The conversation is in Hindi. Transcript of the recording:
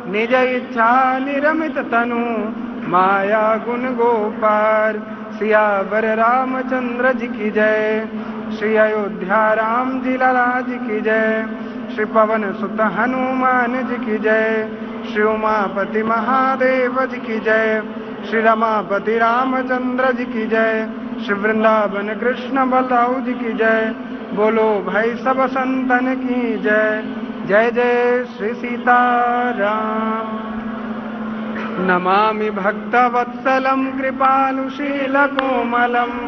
निज इच्छा निरमित तनु माया गुण गोपार। सियावर रामचंद्र जी की जय, श्री अयोध्या राम जी लाला जी की जय, श्री पवन सुत हनुमान जी की जय, श्री उमापति महादेव जी की जय, श्री रमापति रामचंद्र जी की जय, श्री वृंदावन कृष्ण बलराम जी की जय। बोलो भाई सब संतन की जय। जय जय श्री सीताराम। नमामि भक्तवत्सलं कृपालुशीलकोमलम्